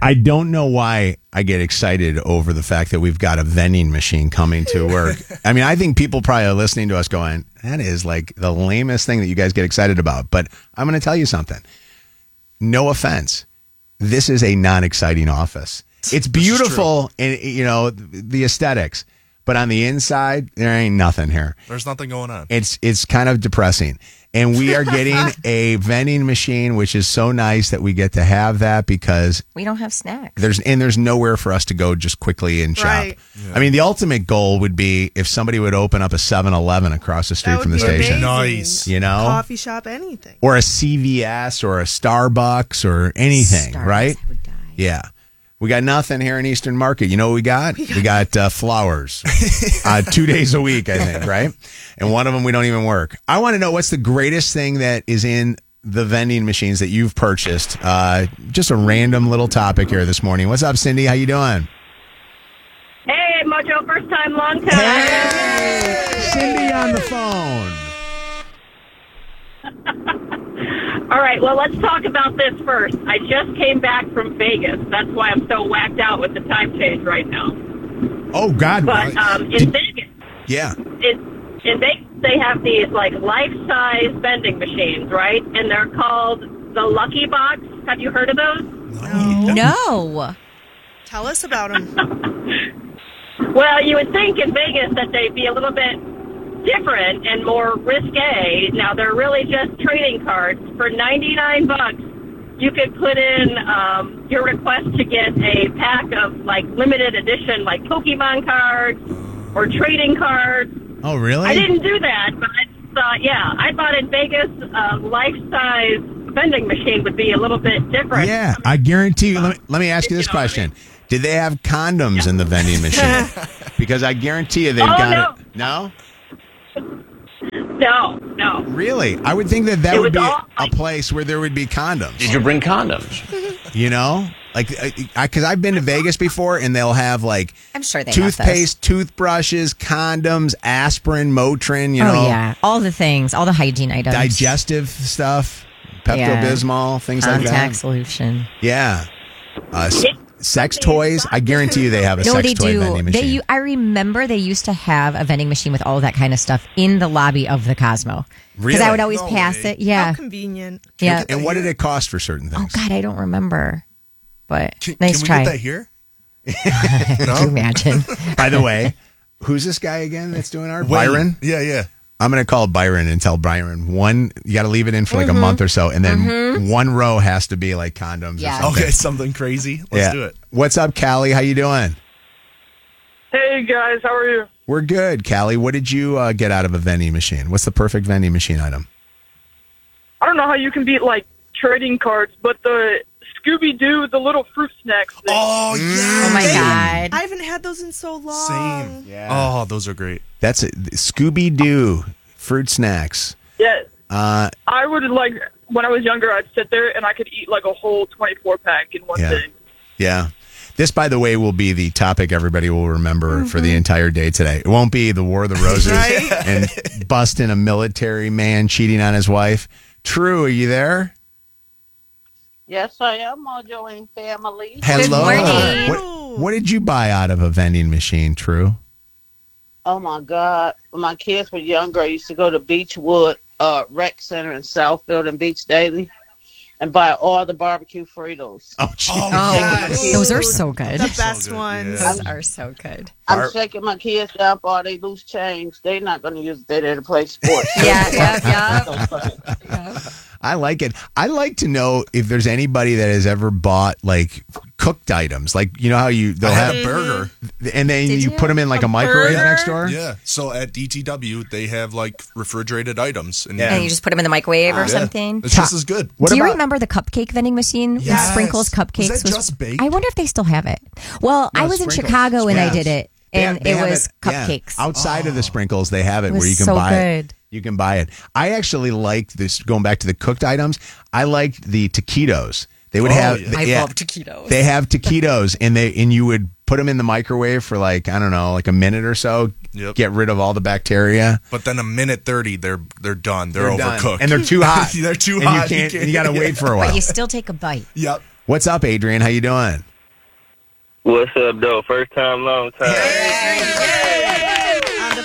I don't know why I get excited over the fact that we've got a vending machine coming to work. I mean, I think people probably are listening to us going, that is like the lamest thing that you guys get excited about. But I'm going to tell you something. No offense. This is a non-exciting office. It's beautiful and, the aesthetics. But on the inside, there ain't nothing here. There's nothing going on. It's kind of depressing. And we are getting a vending machine, which is so nice that we get to have that because we don't have snacks. There's nowhere for us to go just quickly and shop. Right. Yeah. I mean, the ultimate goal would be if somebody would open up a 7-Eleven across the street from the station. Nice. Coffee shop, anything. Or a CVS or a Starbucks or anything, right? I would die. Yeah. We got nothing here in Eastern Market. You know what we got? We got flowers 2 days a week, I think, right? And one of them we don't even work. I want to know what's the greatest thing that is in the vending machines that you've purchased. Just a random little topic here this morning. What's up, Cindy? How you doing? Hey, Mojo, first time, long time. Hey, Cindy on the phone. All right, well, let's talk about this first. I just came back from Vegas. That's why I'm so whacked out with the time change right now. Oh, God. But in Vegas, Yeah. in Vegas, they have these, like, life-size vending machines, right? And they're called the Lucky Box. Have you heard of those? No. Tell us about them. Well, you would think in Vegas that they'd be a little bit different and more risque. Now, they're really just trading cards. For $99, you could put in your request to get a pack of, like, limited edition, like, Pokemon cards or trading cards. Oh, really? I didn't do that, but I thought in Vegas, life-size vending machine would be a little bit different. Yeah, I guarantee you. Let me ask you this question. Did they have condoms in the vending machine? Because I guarantee you they've got it. No? No. Really? I would think that would be a place where there would be condoms. Did you bring condoms? Like, because I've been to Vegas before, and they'll have, like, I'm sure they toothpaste, toothbrushes, condoms, aspirin, Motrin, Oh, yeah. All the things, all the hygiene items. digestive stuff, Pepto-Bismol, things like that. Contact solution. Yeah. Sex toys. I guarantee you they have a sex toy vending machine. I remember they used to have a vending machine with all that kind of stuff in the lobby of the Cosmo. Because I would always pass it. Yeah. How convenient. Yeah. And what did it cost for certain things? Oh, God, I don't remember. But can nice we try. get that here? Could you imagine? By the way, who's this guy again that's doing art? Byron? Yeah. I'm going to call Byron and tell Byron you got to leave it in for like a month or so. And then one row has to be like condoms or something. Okay, something crazy. Let's do it. What's up, Callie? How you doing? Hey, guys, how are you? We're good, Callie. What did you get out of a vending machine? What's the perfect vending machine item? I don't know how you can beat, like, trading cards, but the Scooby-Doo, the little fruit snacks thing. Oh, yeah. Oh, my God. I haven't had those in so long. Same. Yeah. Oh, those are great. That's it. Scooby-Doo fruit snacks. Yes. Uh, I would, like, when I was younger, I'd sit there and I could eat, like, a whole 24-pack in one day. Yeah. This, by the way, will be the topic everybody will remember for the entire day today. It won't be the War of the Roses and busting a military man cheating on his wife. True, are you there? Yes, I am, Mojo and family. Hello. Good morning. What did you buy out of a vending machine, True? Oh, my God. When my kids were younger, I used to go to Beechwood Rec Center in Southfield and Beach Daily and buy all the barbecue Fritos. Oh, geez. Oh, those are so good. The best ones. Yeah. Those are so good. I'm shaking my kids down for all they loose change. They're not going to use it there to play sports. Yeah. I like it. I like to know if there's anybody that has ever bought like cooked items, like you know how they'll have a burger, and then Did you you? put them in like a microwave burger? next door. Yeah. So at DTW, they have like refrigerated items, and And you just put them in the microwave or something. it's just as good. What Do you about- remember the cupcake vending machine with Yes. Sprinkles cupcakes? Was that just baked? I wonder if they still have it. Well, I was in Sprinkles. Chicago when I Yes. did it, and They it have was yeah. cupcakes. Outside of the sprinkles, they have it, was where you can so buy it. good. You can buy it. I actually liked this. Going back to the cooked items, I liked the taquitos. They would have. yeah. I love taquitos. They have taquitos, and you would put them in the microwave for like I don't know, like a minute or so. Yep. Get rid of all the bacteria. But then a minute 30, they're done. They're done. overcooked, and they're too hot. They're too and hot. You got to wait for a while. But you still take a bite. Yep. What's up, Adrian? How you doing? What's up, though? First time, long time. On the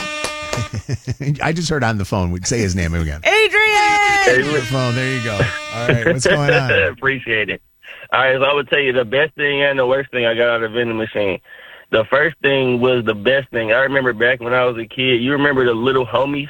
phone. I just heard on the phone. We'd say his name again. Adrian! On the phone. There you go. All right. What's going on? Appreciate it. All right, so I would tell you the best thing and the worst thing I got out of the vending machine. The first thing was the best thing. I remember back when I was a kid. You remember the little homies?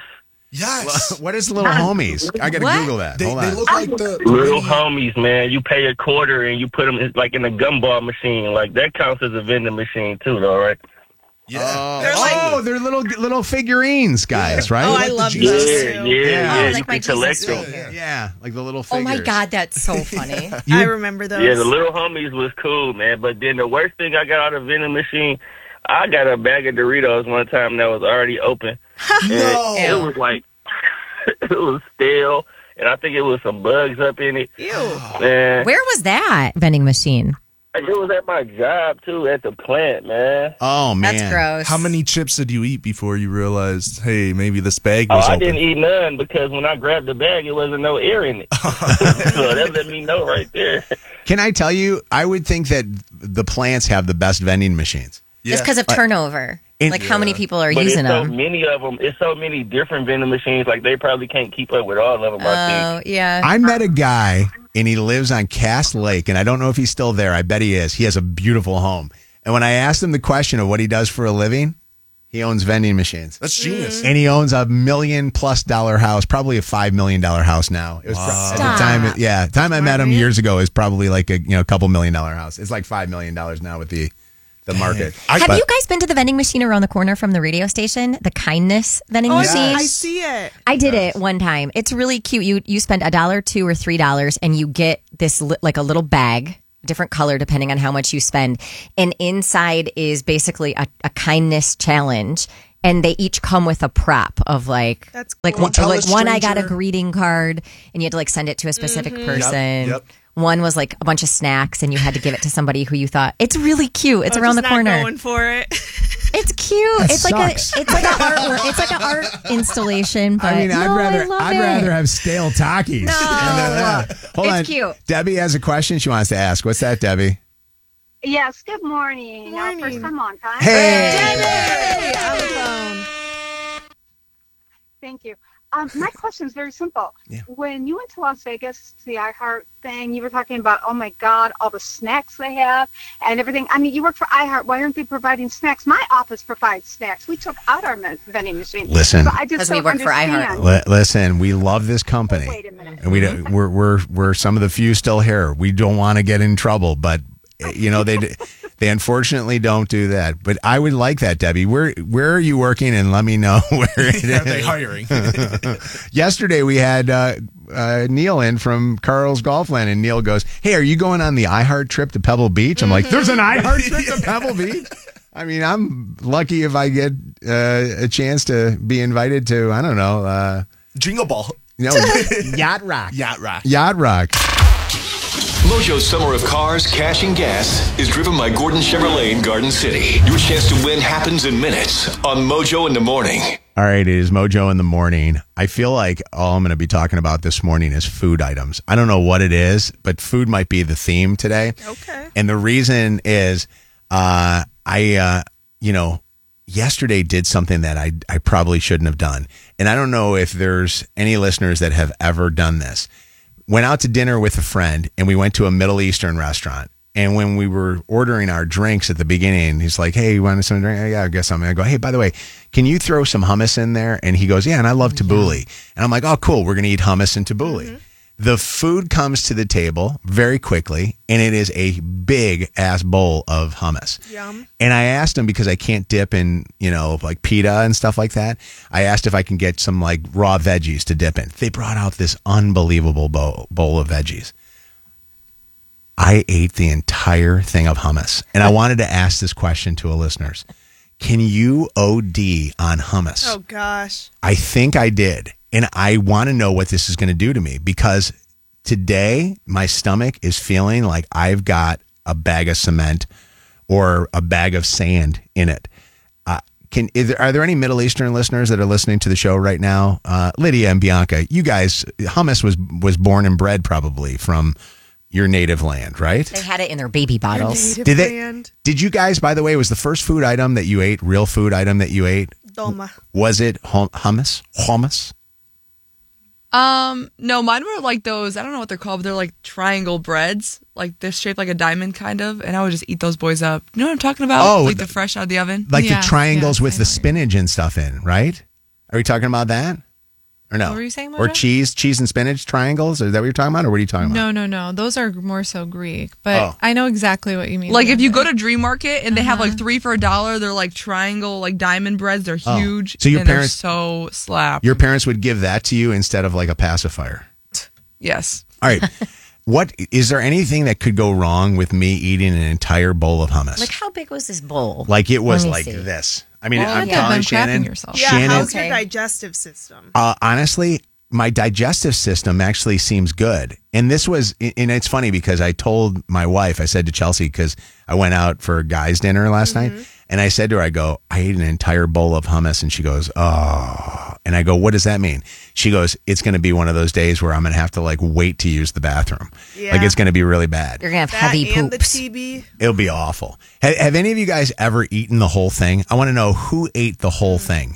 Yes. What is Little Homies? I got to What? Google that. They Hold on. look like the Little homies, man. You pay a quarter and you put them like in a gumball machine. Like that counts as a vending machine too, though, right? Yeah. They're little figurines, guys, right? Oh, I love those Yeah, too. yeah. like You my can collect Jesus them. figure. Yeah, like the little Oh figures. my God, that's so funny. I remember those. Yeah, the little homies was cool, man. But then the worst thing I got out of the vending machine, I got a bag of Doritos one time that was already open. No. And it was like, it was stale, and I think it was some bugs up in it. Ew. Man, Where was that vending machine? it was at my job, too, at the plant, man. Oh, man. That's gross. How many chips did you eat before you realized, hey, maybe this bag Oh, was I open? didn't eat none because when I grabbed the bag, it wasn't no air in it. So that let me know right there. Can I tell you, I would think that the plants have the best vending machines. Just because of turnover. Like how many people are But using it's so them? many of them. It's so many different vending machines. Like, they probably can't keep up with all of them, I think. Oh, yeah. I met a guy, and he lives on Cass Lake, and I don't know if he's still there. I bet he is. He has a beautiful home. And when I asked him the question of what he does for a living, he owns vending machines. That's genius. And he owns $1 million+ house, probably a $5 million house now. It was at the time. The time I met him years ago is probably like a couple $1 million house. It's like $5 million now with the market. Have you guys been to the vending machine around the corner from the radio station? The Kindness vending machine? I see it. I did it one time. It's really cute. You spend $1, $2, or $3, and you get this like a little bag, different color depending on how much you spend. And inside is basically a kindness challenge. And they each come with a prop of That's like cool. one, Tell a like one I got a stranger. greeting card, and you had to like send it to a specific person. Yep. One was like a bunch of snacks, and you had to give it to somebody who you thought it's really cute. It's around the Just corner. Not going for it. It's cute. That It's sucks. like an artwork. It's like an art installation. But I mean, no, I'd love rather it. have stale Takis. No. Hold It's on. cute. Debbie has a question she wants to ask. What's that, Debbie? Yes, good morning. Morning. First time on time. Hey. Hey, on the phone. Thank you. My question is very simple. Yeah. When you went to Las Vegas to the iHeart thing, you were talking about, oh my God, all the snacks they have and everything. I mean, you work for iHeart. Why aren't they providing snacks? My office provides snacks. We took out our vending machine. Listen. So I just 'Cause we don't work for understand. iHeart. Listen, we love this company. Wait a minute. And we don't, we're some of the few still here. We don't want to get in trouble, but they unfortunately don't do that. But I would like that, Debbie. Where are you working? And let me know where it Are they is. hiring? Yesterday we had Neil in from Carl's Golfland, and Neil goes, "Hey, are you going on the iHeart trip to Pebble Beach?" I'm like, "There's an iHeart trip to Pebble Beach." I mean, I'm lucky if I get a chance to be invited to, I don't know, Jingle Ball. Yacht Rock. Yacht Rock. Yacht Rock. Mojo's Summer of Cars, Cash, and Gas is driven by Gordon Chevrolet in Garden City. Your chance to win happens in minutes on Mojo in the Morning. All right, it is Mojo in the Morning. I feel like all I'm going to be talking about this morning is food items. I don't know what it is, but food might be the theme today. Okay. And the reason is yesterday did something that I probably shouldn't have done. And I don't know if there's any listeners that have ever done this. Went out to dinner with a friend, and we went to a Middle Eastern restaurant. And when we were ordering our drinks at the beginning, he's like, "Hey, you want some drink?" "Yeah, I guess something." I go, "Hey, by the way, can you throw some hummus in there?" And he goes, "Yeah, and I love tabbouleh." And I'm like, "Oh, cool. We're going to eat hummus and tabbouleh." Mm-hmm. The food comes to the table very quickly, and it is a big ass bowl of hummus. Yum. And I asked him, because I can't dip in, like pita and stuff like that. I asked if I can get some like raw veggies to dip in. They brought out this unbelievable bowl of veggies. I ate the entire thing of hummus, and I wanted to ask this question to a listeners. Can you OD on hummus? Oh, gosh. I think I did. And I want to know what this is going to do to me, because today my stomach is feeling like I've got a bag of cement or a bag of sand in it. Are there any Middle Eastern listeners that are listening to the show right now? Lydia and Bianca, you guys, hummus was born and bred probably from your native land, right? They had it in their baby bottles. Did they? Did you guys, by the way, was the first food item that you ate, real food item that you ate? Dolma. Was it hummus? Hummus? No, mine were like those, I don't know what they're called, but they're like triangle breads. Like they're shaped like a diamond kind of, and I would just eat those boys up. You know what I'm talking about? Oh, like the fresh out of the oven. Like the triangles with the spinach and stuff in, right? Are you talking about that? Or no? What were you saying, Or Mojo? cheese and spinach triangles? Is that what you're talking about, or what are you talking about? No. Those are more so Greek, but Oh. I know exactly what you mean. Like if you go to Dream Market and they have like 3 for $1, they're like triangle, like diamond breads. They're Oh. huge. So your and parents- they're so slap. Your parents would give that to you instead of like a pacifier. Yes. All right. What is there anything that could go wrong with me eating an entire bowl of hummus? Like, how big was this bowl? Like it was Let me like see. this. I mean, Oh, I'm yeah. telling Been Shannon. crapping yourself. Yeah, Shannon, how's your digestive system? honestly, my digestive system actually seems good. And this was, and it's funny because I told my wife, I said to Chelsea, because I went out for guys' dinner last night, and I said to her, I go, I ate an entire bowl of hummus, and she goes, oh. And I go, what does that mean? She goes, it's going to be one of those days where I'm going to have to like wait to use the bathroom. Yeah. Like it's going to be really bad. You're going to have That heavy and the poops. TB. It'll be awful. Have any of you guys ever eaten the whole thing? I want to know who ate the whole thing.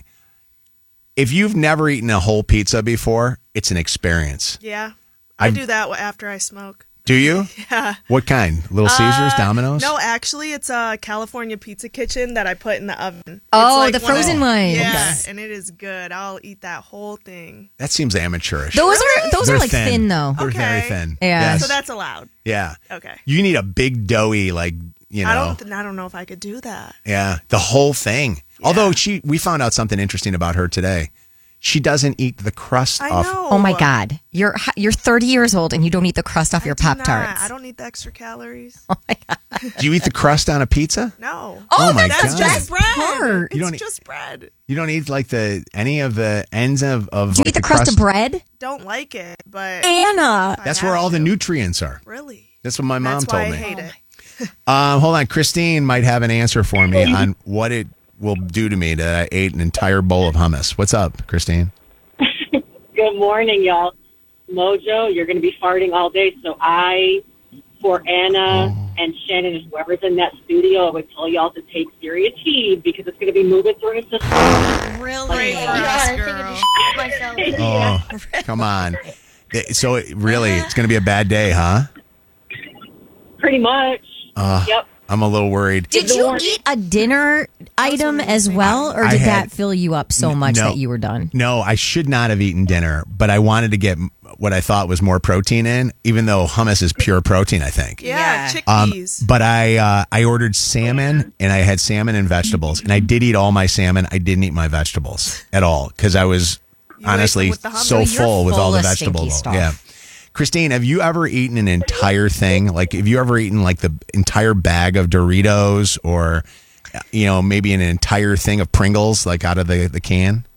If you've never eaten a whole pizza before, it's an experience. Yeah. I I've- do that after I smoke. Do you? Yeah. What kind? Little Caesars, Domino's? No, actually, it's a California Pizza Kitchen that I put in the oven. Oh, It's the frozen ones. Yeah, Okay. and it is good. I'll eat that whole thing. That seems amateurish. Those are They're like thin though. They're Okay. very thin. Yeah. Yes. So that's allowed. Yeah. Okay. You need a big doughy, like, you know. I don't know if I could do that. Yeah. The whole thing. Although we found out something interesting about her today. She doesn't eat the crust I off. know. Oh my God, you're 30 years old and you don't eat the crust off your Pop Nah, Tarts. I don't need the extra calories. Do you eat the crust on a pizza? No. Oh my that's God. just bread. part. It's You don't just bread. You don't eat like any of the ends of Do you like eat the crust of bread? Don't like it, but Anna. That's where all the nutrients are. Really? That's what my mom That's why told I me. hate it. Hold on. Christine might have an answer for me on what it will do to me that I ate an entire bowl of hummus. What's up, Christine? Good morning, y'all. Mojo, you're going to be farting all day, so for Anna and Shannon and whoever's in that studio, I would tell y'all to take serious heed because it's going to be moving through his system. Really? Oh, come on. So it's going to be a bad day, huh? Pretty much. Yep. I'm a little worried. Did you eat a dinner item as well, or I did had- that fill you up so much No. that you were done? No, I should not have eaten dinner, but I wanted to get what I thought was more protein in, even though hummus is pure protein, I think. Yeah, chickpeas. But I ordered salmon, and I had salmon and vegetables, and I did eat all my salmon. I didn't eat my vegetables at all because I was honestly with the hummus? so You're full with all the full of stinky vegetables. stuff. Yeah. Christine, have you ever eaten an entire thing? Like, have you ever eaten like the entire bag of Doritos or, maybe an entire thing of Pringles, like out of the can?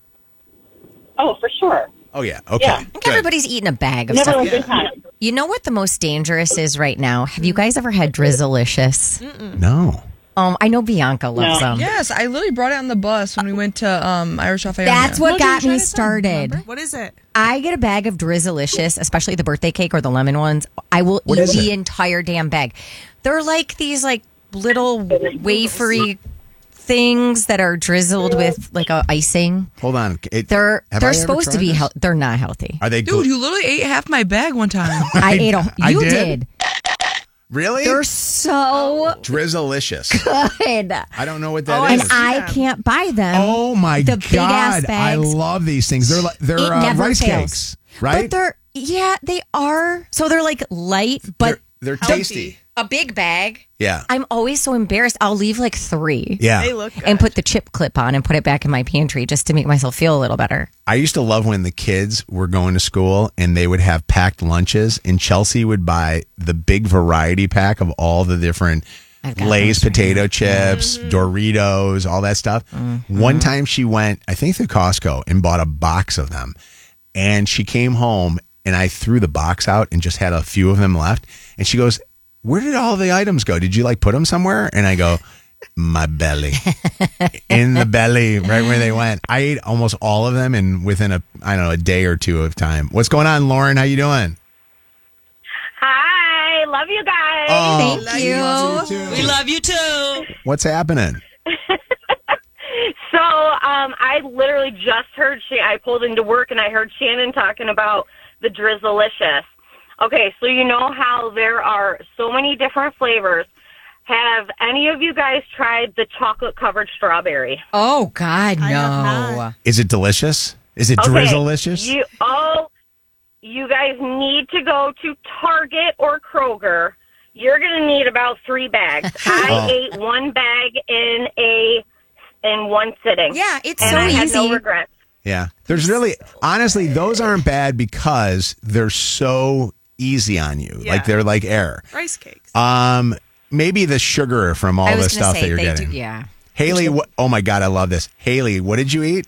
Oh, for sure. Oh, yeah. Okay. Yeah. I think everybody's eating a bag of Never stuff. a good time. You know what the most dangerous is right now? Have you guys ever had Drizzlicious? No. I know Bianca loves them. Yes, I literally brought it on the bus when we went to Irish Cafe. That's what Mojo, got you me tried it too, started. remember? What is it? I get a bag of Drizzlicious, especially the birthday cake or the lemon ones. I will What eat is the it? entire damn bag. They're like these little wafery things that are drizzled with like a icing. Hold on. They're have I ever supposed to tried be this? they're not healthy. Are they Dude, you literally ate half my bag one time. I ate a I you did? did. Really? They're so Drizzlicious. good. I don't know what that And is. I can't buy them. Oh my the big ass God! I bags. love these things. They're It never rice fails. cakes, right? But they are. So they're like light, but they're Healthy. tasty. a big bag. Yeah. I'm always so embarrassed. I'll leave like 3. Yeah. They look good. And put the chip clip on and put it back in my pantry just to make myself feel a little better. I used to love when the kids were going to school and they would have packed lunches, and Chelsea would buy the big variety pack of all the different I've got Lay's those right potato chips, Doritos, all that stuff. One time she went, I think, to Costco and bought a box of them. And she came home and I threw the box out and just had a few of them left. And she goes, where did all the items go? Did you put them somewhere? And I go, my belly. In the belly, right where they went. I ate almost all of them and within a day or two of time. What's going on, Lauren? How you doing? Hi, love you guys. Oh, Thank you. We love you too. What's happening? So, I literally just heard I pulled into work and I heard Shannon talking about the Drizzlicious. Okay, so you know how there are so many different flavors. Have any of you guys tried the chocolate covered strawberry? Oh God, no. Is it delicious? Is it Drizzlicious? You guys need to go to Target or Kroger. You're going to need about 3 bags. I ate 1 bag in one sitting. Yeah, it's and so I had no easy. regrets. Yeah. There's really, honestly, those aren't bad because they're so easy on you. Yeah. Like they're like air. Rice cakes. Maybe the sugar from all I the was gonna stuff say, that you're they getting. do- yeah. Haley, oh my God, I love this. Haley, what did you eat?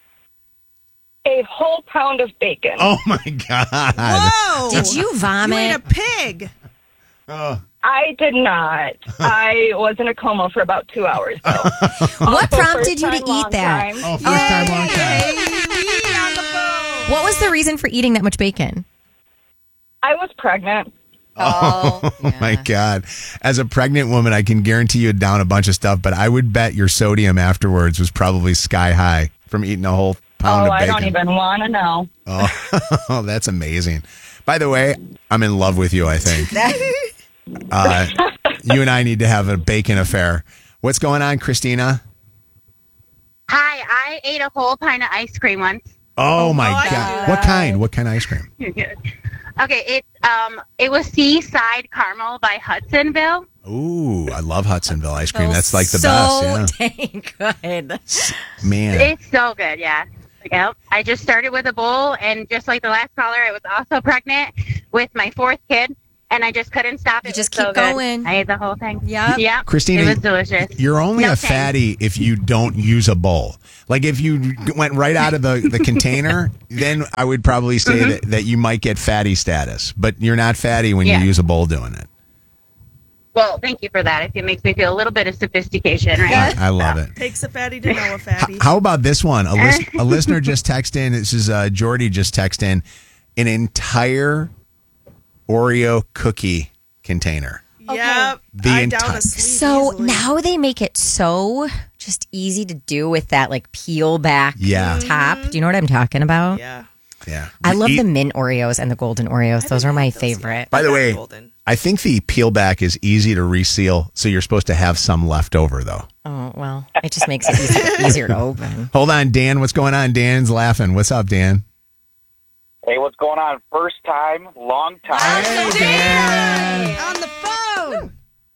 A whole pound of bacon. Oh my God. Whoa! Did you vomit? You ate a pig. Oh. I did not. I was in a coma for about 2 hours. Though. What Also, prompted you to first time, long eat that? time. Oh, first time, long time. On the phone. What was the reason for eating that much bacon? I was pregnant. Oh, My God. As a pregnant woman, I can guarantee you down a bunch of stuff, but I would bet your sodium afterwards was probably sky high from eating a whole pound of I bacon. don't even want to know. Oh, that's amazing. By the way, I'm in love with you, I think. You and I need to have a bacon affair. What's going on, Christina? Hi, I ate a whole pint of ice cream once. Oh, my I God. can do What that. kind? What kind of ice cream? Okay, it was Seaside Caramel by Hudsonville. Ooh, I love Hudsonville ice cream. That's like the so best. dang good. Yeah. Man. It's so good, yeah. Yep. I just started with a bowl, and just like the last caller, I was also pregnant with my 4th kid, and I just couldn't stop. You It just was so keep good. going. I ate the whole thing. Yep. Yep. Christina, it was delicious. You're only No a thanks. fatty if you don't use a bowl. Like if you went right out of the container, then I would probably say that you might get fatty status. But you're not fatty when Yeah. you use a bowl doing it. Well, thank you for that. It makes me feel a little bit of sophistication, right? I love it. Takes a fatty to know a fatty. How about this one? A listener just texted in. This is Jordy just texted in an entire Oreo cookie container. Yep. The I entire- down a sleeve So easily. now they make it so just easy to do with that like peel back Yeah. top. Do you know what I'm talking about? Yeah. Yeah. I love Eat- the mint Oreos and the golden Oreos. Those are my favorite. By the way, Golden. I think the peel back is easy to reseal, so you're supposed to have some left over, though. Oh, well, it just makes it easier to open. Hold on, Dan. What's going on? Dan's laughing. What's up, Dan? Hey, what's going on? First time, long time. On the phone.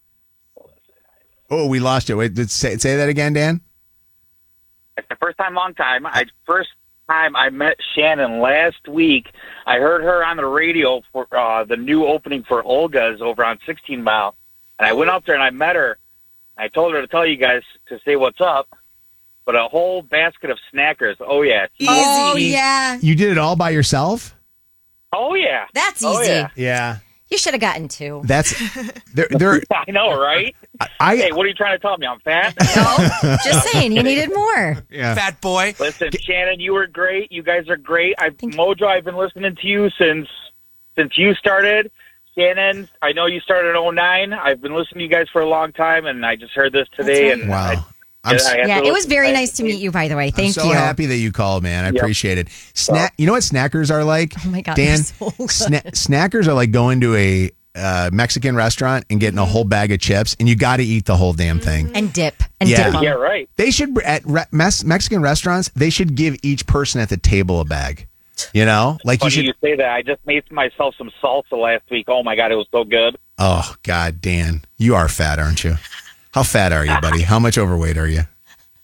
Oh, we lost you. Wait, say that again, Dan. It's the first time, long time. First time I met Shannon last week. I heard her on the radio for the new opening for Olga's over on 16 Mile. And I went up there and I met her. I told her to tell you guys to say what's up. But a whole basket of snackers. Oh, yeah. Oh, yeah. You did it all by yourself? Oh, yeah. That's Oh, easy. yeah. Yeah. You should have gotten 2. That's they're I know, right? Hey, what are you trying to tell me? I'm fat? No, just saying, you needed more. Yeah. Fat boy. Listen, Shannon, you were great. You guys are great. Mojo, I've been listening to you since you started. Shannon, I know you started in 09. I've been listening to you guys for a long time, and I just heard this today. right. And Wow. Yeah, it was very nice to meet you, by the way. Thank I'm so you. happy that you called, man. I Yep. appreciate it. You know what snackers are like? Oh, my God. Dan, they're so good. snackers are like going to a Mexican restaurant and getting a whole bag of chips, and you got to eat the whole damn thing. And dip. And Yeah. dip 'em. Yeah, right. They should, at Mexican restaurants, they should give each person at the table a bag. You know? Like Funny you you should. say that. I just made myself some salsa last week. Oh, my God, it was so good. Oh, God, Dan. You are fat, aren't you? How fat are you, buddy? How much overweight are you?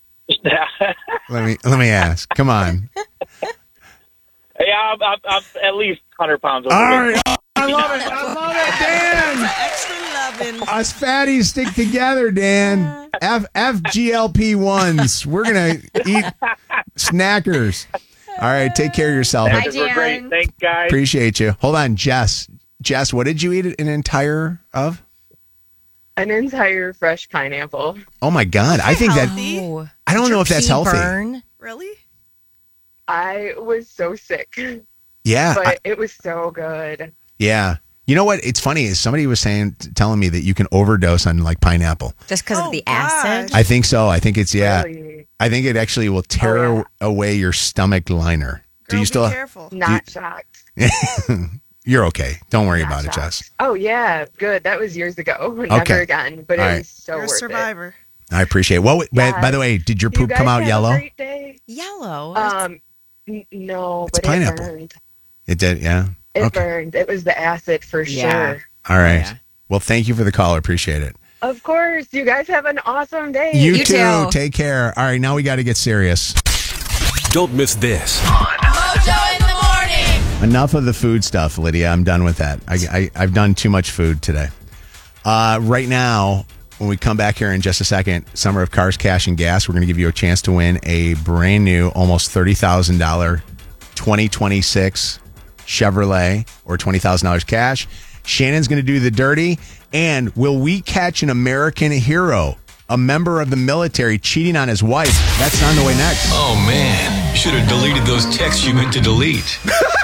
Let me ask. Come on. Yeah, I'm at least 100 pounds over. All right. I love it. I love it, Dan. Extra loving. Us fatties stick together, Dan. FGLP1s. We're going to eat snackers. All right. Take care of yourself. Snackers were great. Thanks, guys. Appreciate you. Hold on, Jess. Jess, what did you eat an entire of? An entire fresh pineapple. Oh, my God. I think that. Oh. I don't know if that's healthy. Burn? Really? I was so sick. Yeah. But it was so good. Yeah. You know what? It's funny is somebody was telling me that you can overdose on like pineapple. Just because of the acid? I think so. I think it's Really? I think it actually will tear away your stomach liner. Do you still? Careful. Not shocked. You're okay. Don't worry about it, Jess. Oh yeah, good. That was years ago. Never Okay. again. But All it right. was so You're a worth survivor. I appreciate it. Well, by the way, did your it. You poop come guys out have yellow? A great day. Yellow? No, It's but pineapple. it burned. It did, yeah. It burned. It was the acid for sure. All right. Well, thank you for the call. I appreciate it. Of course. You guys have an awesome day. You too. Take care. All right, now we got to get serious. Don't miss this. Mojo in the morning. Enough of the food stuff, Lydia. I'm done with that. I've done too much food today. Right now, when we come back here in just a second, Summer of Cars, Cash, and Gas, we're going to give you a chance to win a brand new, almost $30,000 2026 Chevrolet or $20,000 cash. Shannon's going to do the dirty. And will we catch an American hero, a member of the military, cheating on his wife? That's on the way next. Oh, man. Should have deleted those texts you meant to delete.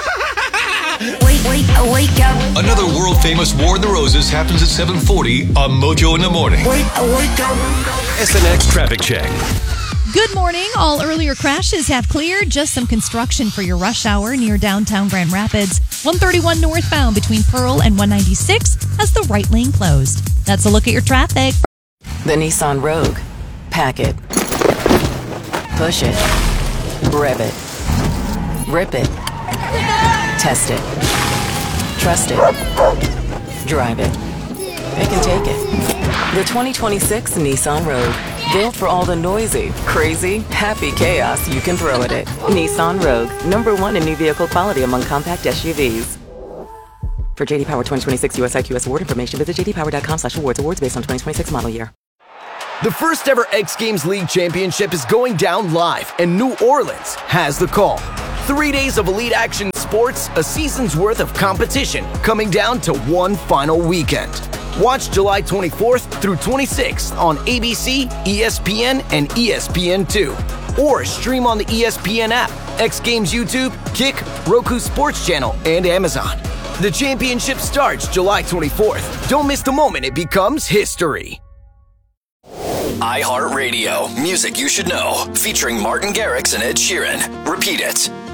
Wake up. Another world-famous War in the Roses happens at 7:40 on Mojo in the Morning. Wake up. SNX Traffic Check. Good morning. All earlier crashes have cleared. Just some construction for your rush hour near downtown Grand Rapids. 131 northbound between Pearl and 196 has the right lane closed. That's a look at your traffic. The Nissan Rogue. Pack it. Push it. Rev it. Rip it. Test it. Trust it. Drive it. It can take it. The 2026 Nissan Rogue. Built for all the noisy, crazy, happy chaos you can throw at it. Nissan Rogue. #1 in new vehicle quality among compact SUVs. For JD Power 2026 US IQS award information, visit jdpower.com/awards. Awards based on 2026 model year. The first ever X Games League Championship is going down live, and New Orleans has the call. 3 days of elite action sports, a season's worth of competition, coming down to one final weekend. Watch July 24th through 26th on ABC, ESPN, and ESPN2. Or stream on the ESPN app, X Games YouTube, Kick, Roku Sports Channel, and Amazon. The championship starts July 24th. Don't miss the moment it becomes history. iHeartRadio. Music you should know. Featuring Martin Garrix and Ed Sheeran. Repeat it.